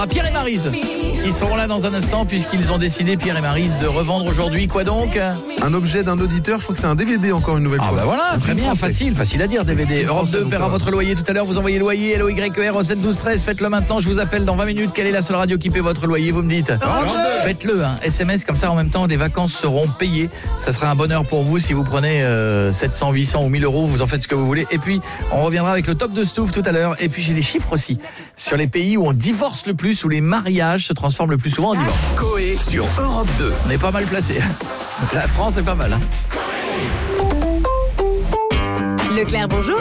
Pierre et Maryse, ils seront là dans un instant puisqu'ils ont décidé, Pierre et Maryse, de revendre aujourd'hui, quoi donc ? Un objet d'un auditeur, je crois que c'est un DVD encore une nouvelle fois. Ah bah voilà, très bien, facile à dire, DVD. Europe 2 paiera votre loyer tout à l'heure, vous envoyez loyer, LOYER au 7 12 13, faites-le maintenant, je vous appelle dans 20 minutes, quelle est la seule radio qui paie votre loyer, vous me dites ? Faites-le, SMS, comme ça en même temps, des vacances seront payées, ça sera un bonheur pour vous si vous prenez 700, 800 ou 1000 euros, vous en faites ce que vous voulez, et puis on reviendra avec le top de Stouff tout à l'heure, et puis j'ai des chiffres aussi, sur les pays où on divorce le plus, où les mariages se transforment le plus souvent en divorce. Coé sur Europe 2. On est pas mal placé. La France est pas mal. Leclerc, bonjour.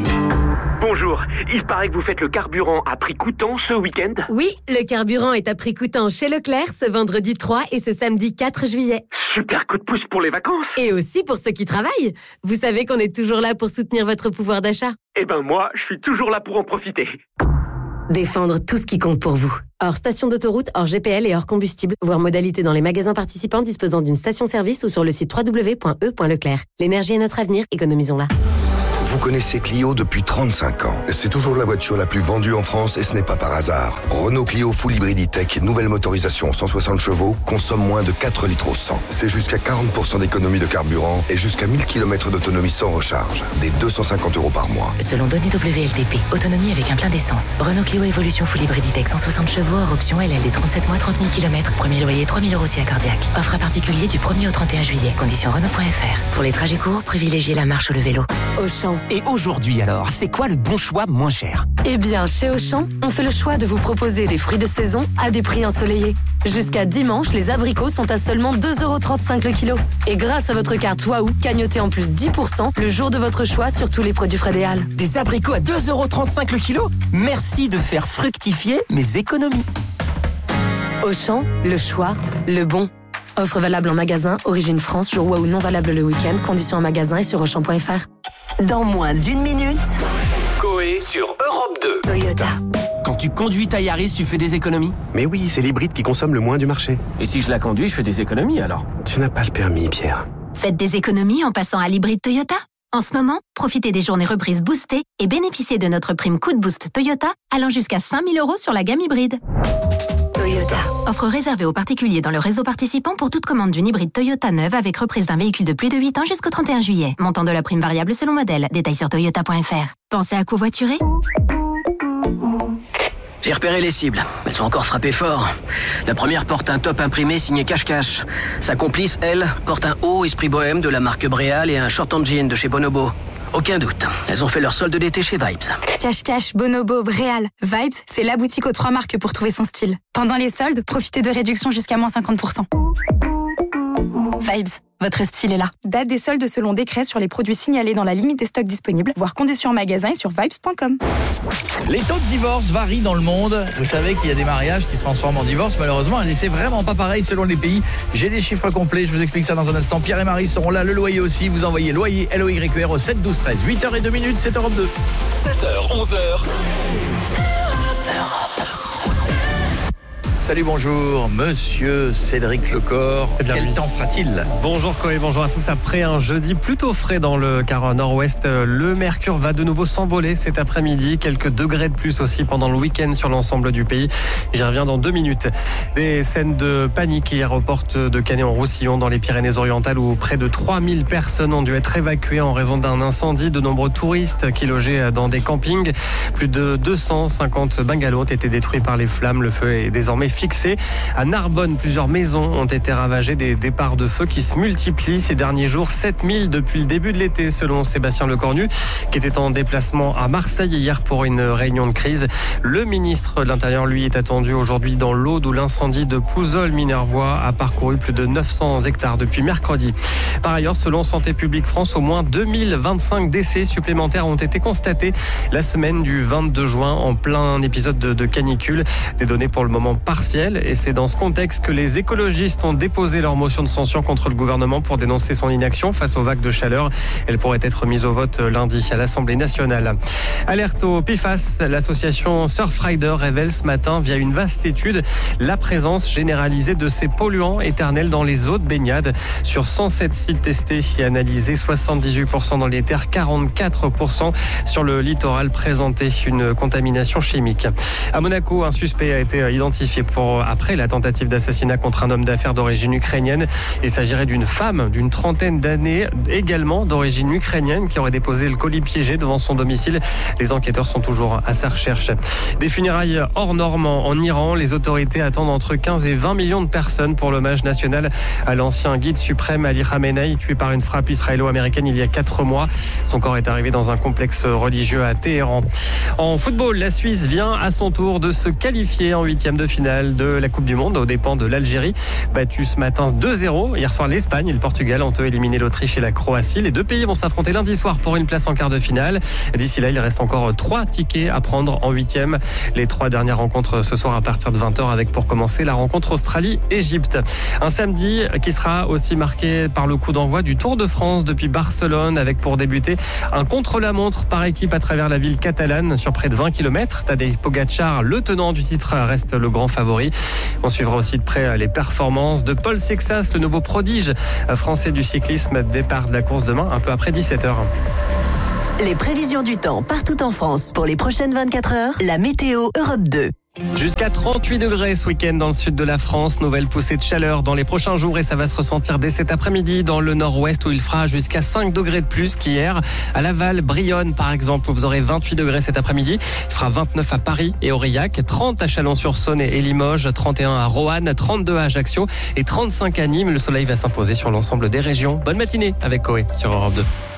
Bonjour, il paraît que vous faites le carburant à prix coûtant ce week-end ? Oui, le carburant est à prix coûtant chez Leclerc ce vendredi 3 et ce samedi 4 juillet. Super coup de pouce pour les vacances. Et aussi pour ceux qui travaillent. Vous savez qu'on est toujours là pour soutenir votre pouvoir d'achat. Eh ben moi, je suis toujours là pour en profiter. Défendre tout ce qui compte pour vous. Hors station d'autoroute, hors GPL et hors combustible. Voir modalité dans les magasins participants disposant d'une station-service ou sur le site www.e.leclerc. L'énergie est notre avenir, économisons-la. Vous connaissez Clio depuis 35 ans. C'est toujours la voiture la plus vendue en France et ce n'est pas par hasard. Renault Clio Full Hybrid E-Tech, nouvelle motorisation 160 chevaux, consomme moins de 4 litres au 100. C'est jusqu'à 40% d'économie de carburant et jusqu'à 1000 km d'autonomie sans recharge. Des 250 € par mois. Selon données WLTP, autonomie avec un plein d'essence. Renault Clio Evolution Full Hybrid E-Tech 160 chevaux, hors option LLD 37 mois, 30 000 km. Premier loyer 3 000 € si accordiaque. Offre à particulier du 1er au 31 juillet. Conditions Renault.fr. Pour les trajets courts, privilégiez la marche ou le vélo. Auchan. Et aujourd'hui alors, c'est quoi le bon choix moins cher ? Eh bien, chez Auchan, on fait le choix de vous proposer des fruits de saison à des prix ensoleillés. Jusqu'à dimanche, les abricots sont à seulement 2,35 € le kilo. Et grâce à votre carte Waouh, cagnotez en plus 10% le jour de votre choix sur tous les produits Frédéal. Des abricots à 2,35 € le kilo ? Merci de faire fructifier mes économies. Auchan, le choix, le bon. Offre valable en magasin, origine France, jour Waouh non valable le week-end, conditions en magasin et sur Auchan.fr. Dans moins d'une minute, Coé sur Europe 2. Toyota. Quand tu conduis ta Yaris, tu fais des économies ? Mais oui, c'est l'hybride qui consomme le moins du marché. Et si je la conduis, je fais des économies alors ? Tu n'as pas le permis, Pierre. Faites des économies en passant à l'hybride Toyota. En ce moment, profitez des journées reprises boostées et bénéficiez de notre prime coup de boost Toyota allant jusqu'à 5 000 € sur la gamme hybride. Toyota. Offre réservée aux particuliers dans le réseau participant pour toute commande d'une hybride Toyota neuve avec reprise d'un véhicule de plus de 8 ans jusqu'au 31 juillet. Montant de la prime variable selon modèle. Détails sur toyota.fr. Pensez à covoiturer ? J'ai repéré les cibles. Elles ont encore frappé fort. La première porte un top imprimé signé Cache-Cache. Sa complice, elle, porte un haut esprit bohème de la marque Bréal et un short en jean de chez Bonobo. Aucun doute. Elles ont fait leur solde d'été chez Vibes. Cache-Cache, Bonobo, Bréal. Vibes, c'est la boutique aux 3 marques pour trouver son style. Pendant les soldes, profitez de réductions jusqu'à moins 50%. Vibes, votre style est là. Date des soldes selon décret sur les produits signalés dans la limite des stocks disponibles. Voir conditions en magasin et sur vibes.com. Les taux de divorce varient dans le monde. Vous savez qu'il y a des mariages qui se transforment en divorce, malheureusement, et c'est vraiment pas pareil selon les pays. J'ai des chiffres complets, je vous explique ça dans un instant. Pierre et Marie seront là, le loyer aussi. Vous envoyez loyer, LOYER au 7 12 13. 8h02, c'est Europe 2. 7h, 11h. Salut, bonjour, monsieur Cédric Lecor. Quel temps fera-t-il ? Bonjour Coé, bonjour à tous. Après un jeudi plutôt frais dans le quart nord-ouest, le mercure va de nouveau s'envoler cet après-midi. Quelques degrés de plus aussi pendant le week-end sur l'ensemble du pays. J'y reviens dans 2 minutes. Des scènes de panique hier aux portes de Canet-en-Roussillon dans les Pyrénées-Orientales où près de 3000 personnes ont dû être évacuées en raison d'un incendie. De nombreux touristes qui logeaient dans des campings. Plus de 250 bungalows ont été détruits par les flammes. Le feu est désormais fixé. À Narbonne, plusieurs maisons ont été ravagées, des départs de feu qui se multiplient ces derniers jours. 7000 depuis le début de l'été, selon Sébastien Lecornu, qui était en déplacement à Marseille hier pour une réunion de crise. Le ministre de l'Intérieur, lui, est attendu aujourd'hui dans l'Aude où l'incendie de Pouzol-Minervois a parcouru plus de 900 hectares depuis mercredi. Par ailleurs, selon Santé publique France, au moins 2025 décès supplémentaires ont été constatés la semaine du 22 juin en plein épisode de canicule. Des données pour le moment parfaites partiel. Et c'est dans ce contexte que les écologistes ont déposé leur motion de censure contre le gouvernement pour dénoncer son inaction face aux vagues de chaleur. Elle pourrait être mise au vote lundi à l'Assemblée nationale. Alerte au PFAS, l'association Surfrider révèle ce matin via une vaste étude la présence généralisée de ces polluants éternels dans les eaux de baignade. Sur 107 sites testés et analysés, 78% dans les terres, 44% sur le littoral présentaient une contamination chimique. À Monaco, un suspect a été identifié après la tentative d'assassinat contre un homme d'affaires d'origine ukrainienne. Il s'agirait d'une femme d'une trentaine d'années, également d'origine ukrainienne, qui aurait déposé le colis piégé devant son domicile. Les enquêteurs sont toujours à sa recherche. Des funérailles hors normes en Iran. Les autorités attendent entre 15 et 20 millions de personnes pour l'hommage national à l'ancien guide suprême Ali Khamenei, tué par une frappe israélo-américaine il y a 4 mois. Son corps est arrivé dans un complexe religieux à Téhéran. En football, la Suisse vient à son tour de se qualifier en 8e de finale de la Coupe du Monde aux dépens de l'Algérie. Battue ce matin 2-0. Hier soir, l'Espagne et le Portugal ont éliminé l'Autriche et la Croatie. Les deux pays vont s'affronter lundi soir pour une place en quart de finale. D'ici là, il reste encore 3 tickets à prendre en 8e. Les 3 dernières rencontres ce soir à partir de 20h avec pour commencer la rencontre Australie-Égypte. Un samedi qui sera aussi marqué par le coup d'envoi du Tour de France depuis Barcelone avec pour débuter un contre-la-montre par équipe à travers la ville catalane sur près de 20 km. Tadej Pogačar, le tenant du titre, reste le grand favori. On suivra aussi de près les performances de Paul Sexas, le nouveau prodige français du cyclisme. Départ de la course demain un peu après 17h. Les prévisions du temps partout en France pour les prochaines 24 heures. La météo Europe 2. Jusqu'à 38 degrés ce week-end dans le sud de la France. Nouvelle poussée de chaleur dans les prochains jours et ça va se ressentir dès cet après-midi dans le nord-ouest où il fera jusqu'à 5 degrés de plus qu'hier. À Laval, Brionne par exemple, où vous aurez 28 degrés cet après-midi. Il fera 29 à Paris et Aurillac, 30 à Chalon-sur-Saône et Limoges, 31 à Roanne, 32 à Ajaccio et 35 à Nîmes. Le soleil va s'imposer sur l'ensemble des régions. Bonne matinée avec Coé sur Europe 2.